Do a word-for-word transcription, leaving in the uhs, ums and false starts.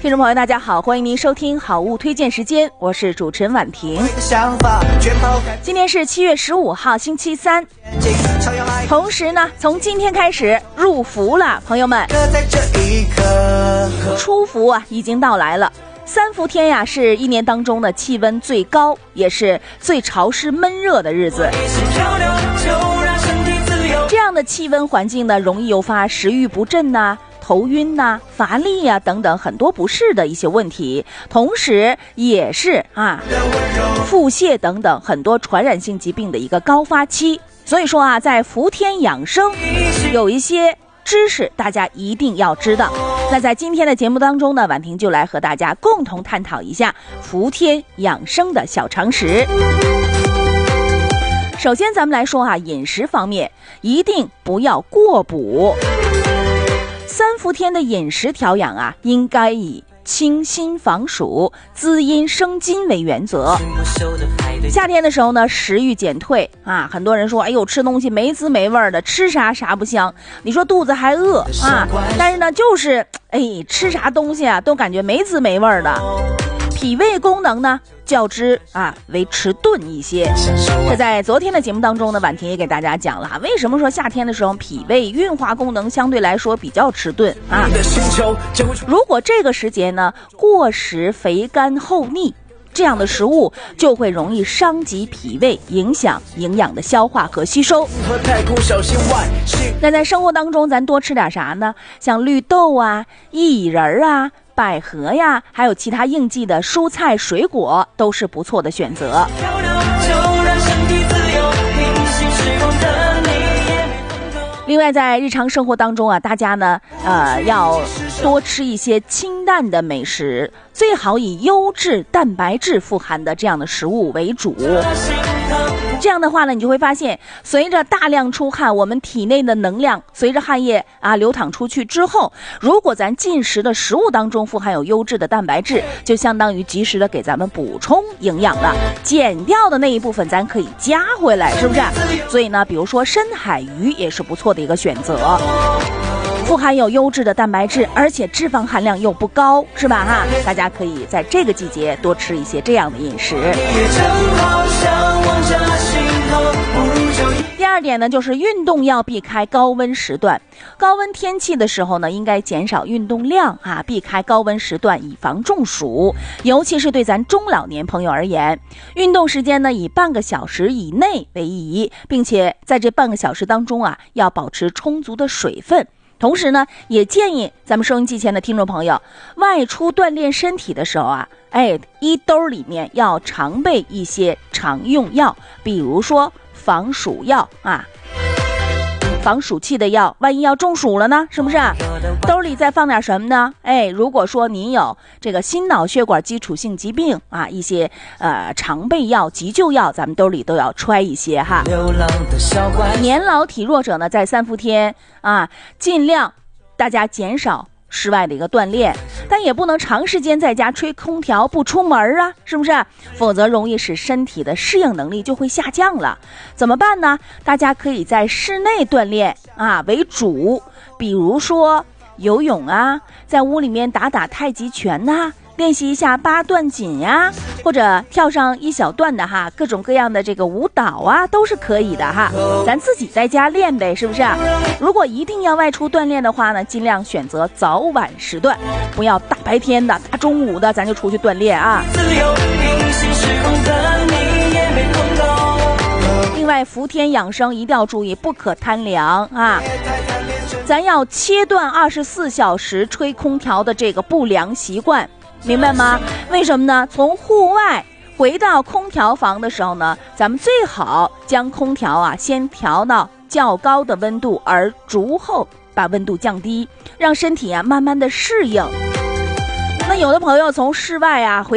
听众朋友大家好，欢迎您收听好物推荐时间，我是主持人婉婷。今天是七月十五号星期三，同时呢从今天开始入伏了，朋友们，初伏啊已经到来了。三伏天呀是一年当中的气温最高也是最潮湿闷热的日子，这样的气温环境呢容易诱发食欲不振呐、头晕呐、啊、乏力呀、啊、等等很多不适的一些问题，同时也是啊腹泻等等很多传染性疾病的一个高发期。所以说啊，在伏天养生有一些知识大家一定要知道。那在今天的节目当中呢，婉婷就来和大家共同探讨一下伏天养生的小常识。首先咱们来说啊，饮食方面一定不要过补。三伏天的饮食调养啊，应该以清心防暑、滋阴生津为原则。夏天的时候呢，食欲减退啊，很多人说，哎呦，吃东西没滋没味的，吃啥啥不香。你说肚子还饿啊，但是呢，就是哎，吃啥东西啊，都感觉没滋没味的。脾胃功能呢较之啊为迟钝一些。这在昨天的节目当中呢，婉婷也给大家讲了，为什么说夏天的时候脾胃运化功能相对来说比较迟钝啊？如果这个时节呢过食肥甘厚腻这样的食物，就会容易伤及脾胃，影响营养的消化和吸收。那在生活当中咱多吃点啥呢？像绿豆啊、薏仁啊、百合呀，还有其他应季的蔬菜水果都是不错的选择。另外在日常生活当中啊，大家呢呃要多吃一些清淡的美食，最好以优质蛋白质富含的这样的食物为主。这样的话呢，你就会发现随着大量出汗，我们体内的能量随着汗液啊流淌出去之后，如果咱进食的食物当中富含有优质的蛋白质，就相当于及时的给咱们补充营养了，减掉的那一部分咱可以加回来，是不是？所以呢，比如说深海鱼也是不错的一个选择，富含有优质的蛋白质，而且脂肪含量又不高，是吧哈？大家可以在这个季节多吃一些这样的饮食。第二点呢，就是运动要避开高温时段。高温天气的时候呢，应该减少运动量啊，避开高温时段，以防中暑。尤其是对咱中老年朋友而言，运动时间呢以半个小时以内为宜，并且在这半个小时当中啊，要保持充足的水分。同时呢，也建议咱们收音机前的听众朋友，外出锻炼身体的时候啊，哎，衣兜里面要常备一些常用药，比如说防暑药啊，防暑气的药，万一要中暑了呢，是不是？兜里再放点什么呢？哎，如果说您有这个心脑血管基础性疾病啊，一些呃常备药、急救药，咱们兜里都要揣一些哈。年老体弱者呢，在三伏天啊，尽量大家减少室外的一个锻炼，但也不能长时间在家吹空调不出门啊，是不是？否则容易使身体的适应能力就会下降了。怎么办呢？大家可以在室内锻炼啊为主，比如说游泳啊，在屋里面打打太极拳呐、啊，练习一下八段锦呀、啊，或者跳上一小段的哈，各种各样的这个舞蹈啊，都是可以的哈。咱自己在家练呗，是不是？如果一定要外出锻炼的话呢，尽量选择早晚时段，不要大白天的、大中午的，咱就出去锻炼啊。另外，伏天养生一定要注意，不可贪凉啊。咱要切断二十四小时吹空调的这个不良习惯，明白吗？为什么呢？从户外回到空调房的时候呢，咱们最好将空调啊先调到较高的温度，而逐后把温度降低，让身体啊慢慢的适应。那有的朋友从室外啊回